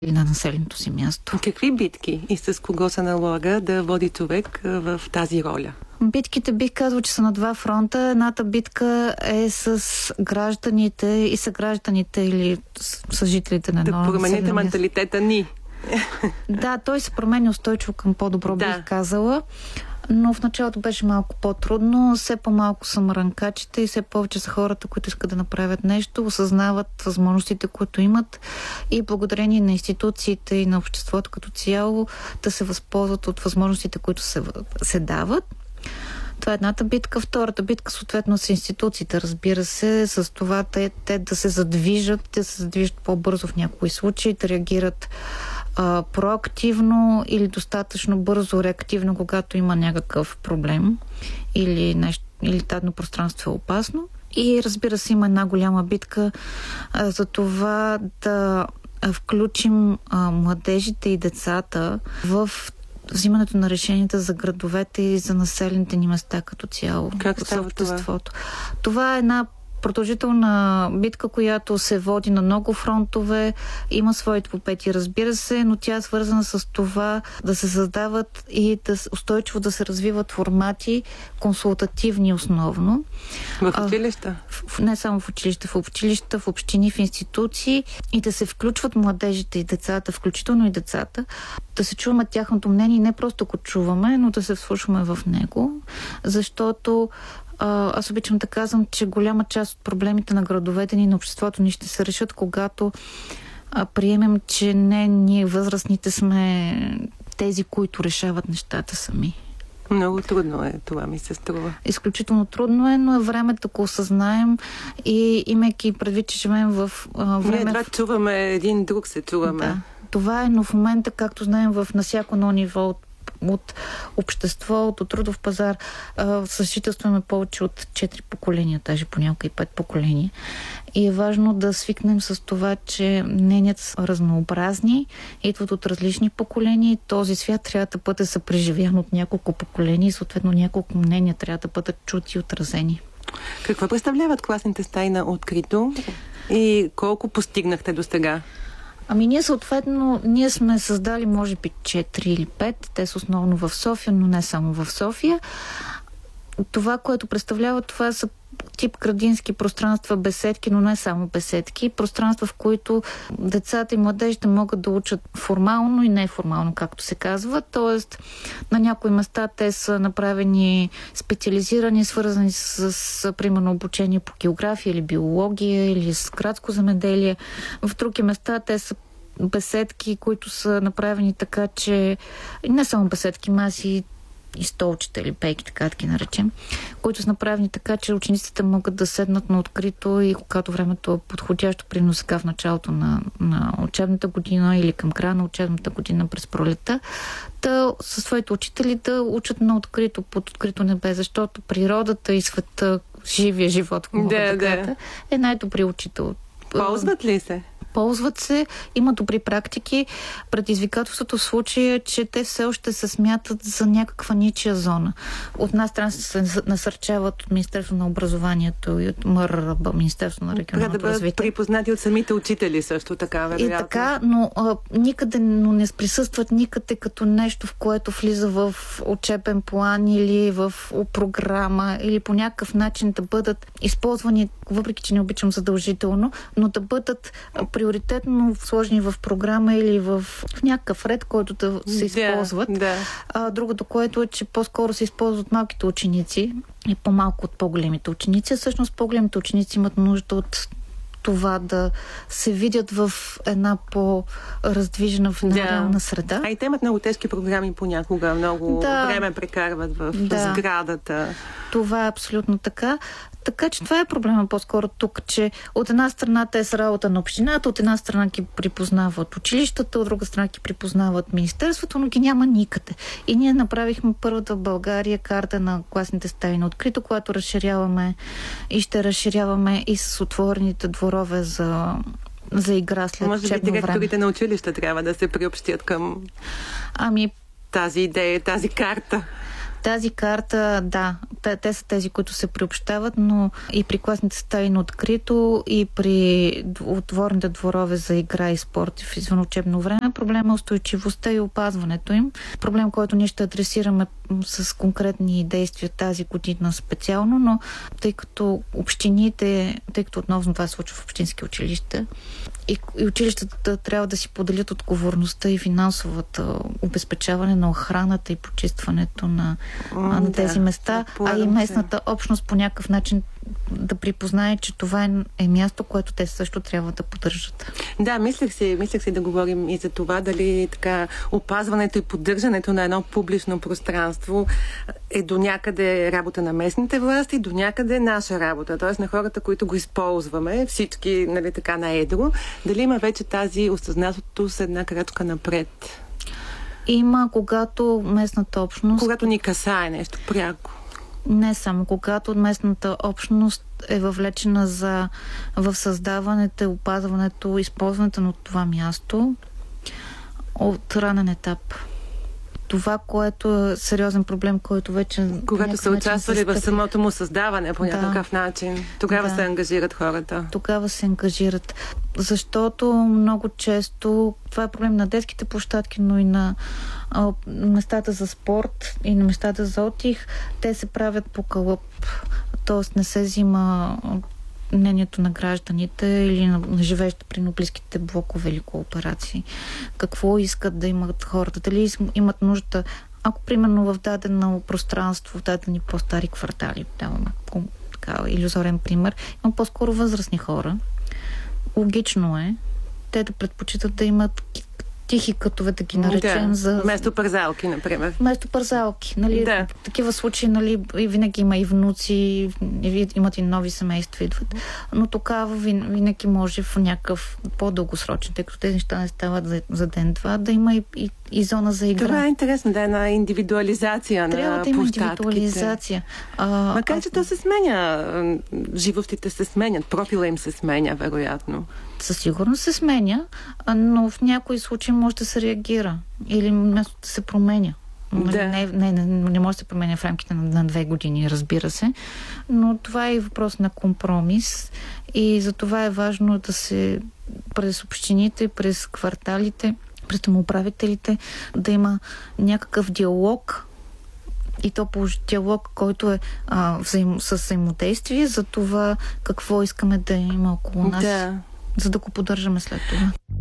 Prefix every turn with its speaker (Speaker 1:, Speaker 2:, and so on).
Speaker 1: на населеното си място.
Speaker 2: Какви битки и с кого се налага да води човек в тази роля?
Speaker 1: Битките бих казал, че са на два фронта. Едната битка е с гражданите и съгражданите или с жителите на едно.
Speaker 2: Да промените менталитета ни.
Speaker 1: Да, той се промени устойчиво към по-добро, бих казала. Но в началото беше малко по-трудно. Все по-малко са мрънкачите и все повече са хората, които искат да направят нещо, осъзнават възможностите, които имат и благодарение на институциите и на обществото като цяло да се възползват от възможностите, които се дават. Това е едната битка. Втората битка, съответно, с институциите, разбира се, с това те да се задвижат по-бързо в някои случаи, да реагират проактивно или достатъчно бързо реактивно, когато има някакъв проблем или дадено пространство е опасно. И разбира се, има една голяма битка за това да включим младежите и децата в взимането на решенията за градовете и за населените ни места като цяло.
Speaker 2: Как става това?
Speaker 1: Това е една продължителна битка, която се води на много фронтове, има своите попети, разбира се, но тя е свързана с това да се създават и устойчиво да се развиват формати, консултативни основно.
Speaker 2: В училища?
Speaker 1: Не само в училища, в общини, в институции и да се включват младежите и децата, включително и децата, да се чуваме тяхното мнение, не просто ако чуваме, но да се вслушваме в него, защото аз обичам да казвам, че голяма част от проблемите на градовете ни и на обществото ни ще се решат, когато приемем, че не ние възрастните сме тези, които решават нещата сами.
Speaker 2: Много трудно е, това ми се струва.
Speaker 1: Изключително трудно е, но е време да го осъзнаем и имайки предвид, че живеем в време...
Speaker 2: Ние това чуваме, един друг се чуваме.
Speaker 1: Да, това е, но в момента, както знаем, на всяко едно ниво от общество, от трудов пазар, съжителстваме повече от 4 поколения, даже понякога и 5 поколения. И е важно да свикнем с това, че мненията са разнообразни, идват от различни поколения и този свят трябва да бъде съпреживян от няколко поколения и съответно няколко мнения трябва да бъдат чути и отразени.
Speaker 2: Какво представляват класните стаи на открито и колко постигнахте до сега?
Speaker 1: Ние сме създали може би 4 или 5. Те са основно в София, но не само в София. Това, което представлява, това са тип градински пространства, беседки, но не само беседки. Пространства, в които децата и младежите могат да учат формално и неформално, както се казва. Тоест, на някои места те са направени специализирани, свързани с примерно, обучение по география или биология или с градско земеделие. В други места те са беседки, които са направени така, че не само беседки, маси и столчета или пейки, така да ги наречем, които са направени така, че учениците могат да седнат на открито и когато времето е подходящо, примерно сега в началото на учебната година или към края на учебната година през пролета, да със своите учители да учат на открито, под открито небе, защото природата и света, живия живот, е най-добрият учител.
Speaker 2: Ползват ли се?
Speaker 1: Ползват се, има добри практики. Предизвикателството в случая е, че те все още се смятат за някаква ничия зона. От една страна се насърчават от Министерството на образованието и от МРРБ, Министерството на регионалното развитие.
Speaker 2: Да бъдат припознати от самите учители също така, вероятно.
Speaker 1: И така, но никъде не присъстват никъде като нещо, в което влиза в учебен план или в програма, или по някакъв начин да бъдат използвани, въпреки че не обичам задължително, но да бъдат приоритетно сложени в програма или в някакъв ред, който да се използват. Другото, което е, че по-скоро се използват малките ученици и по-малко от по-големите ученици. Всъщност по-големите ученици имат нужда от това да се видят в една по-раздвижена в реална среда.
Speaker 2: А и те имат много тежки програми понякога, много време прекарват в сградата.
Speaker 1: Това е абсолютно така. Така че това е проблема по-скоро тук, че от една страна те са работа на общината, от една страна ги припознават училищата, от друга страна ги припознават министерството, но ги няма никъде. И ние направихме първата в България карта на класните стаи на открито, която разширяваме и ще разширяваме и с отворените дворове за игра след учебно време.
Speaker 2: Може би директорите на училища трябва да се приобщят към тази идея, тази карта.
Speaker 1: Тази карта, да, те са тези, които се приобщават, но и при класните стаи на открито, и при отворните дворове за игра и спорт в извънучебно време, проблема е устойчивостта и опазването им. Проблем, който ние ще адресираме с конкретни действия тази година специално, но тъй като отново това се случва в общински училища, и училищата трябва да си поделят отговорността и финансовата обезпечаване на охраната и почистването на тези места, а и местната общност по някакъв начин да припознае, че това е място, което те също трябва да поддържат.
Speaker 2: Да, мислех си да говорим и за това, дали така опазването и поддържането на едно публично пространство е до някъде работа на местните власти, до някъде наша работа, т.е. на хората, които го използваме, всички, нали, така на едро. Дали има вече тази осъзнатото с една крачка напред?
Speaker 1: Има, когато местната общност...
Speaker 2: Когато ни касае нещо пряко.
Speaker 1: Не само, когато местната общност е въвлечена в създаването, опазването, използването на това място от ранен етап. Това, което е сериозен проблем, който вече...
Speaker 2: Когато са участвали в самото му създаване по някакъв начин, тогава се ангажират хората.
Speaker 1: Тогава се ангажират. Защото много често това е проблем на детските площадки, но и на местата за спорт и на местата за отдих. Те се правят по калъп. Тоест не се взима мнението на гражданите или на живеещите при близките блокове или кооперации. Какво искат да имат хората? Дали имат нужда, ако примерно в дадено пространство, в дадени по-стари квартали, даваме така илюзорен пример, има по-скоро възрастни хора. Логично е те да предпочитат да имат тихи кътове, да ги наречем.
Speaker 2: Вместо парзалки, например.
Speaker 1: Вместо парзалки. Нали, такива случаи, нали, винаги има и внуци, имат и нови семейства идват. Но тогава винаги може в някакъв по-дългосрочен, тъй като тези неща не стават за ден-два, да има и зона за игра.
Speaker 2: Това е интересно, да е една индивидуализация на площадките.
Speaker 1: Трябва да има индивидуализация.
Speaker 2: Макар че то се сменя. Живостите се сменят. Профила им се сменя, вероятно.
Speaker 1: Със сигурност се сменя, но в някои случаи може да се реагира. Или мястото да се променя.
Speaker 2: Да.
Speaker 1: Не може да се променя в рамките на 2 години, разбира се. Но това е и въпрос на компромис. И за това е важно да се през общините, през кварталите, през домоуправителите да има някакъв диалог, и то диалог, който е с взаимодействие за това какво искаме да има около нас, за да го поддържаме след това.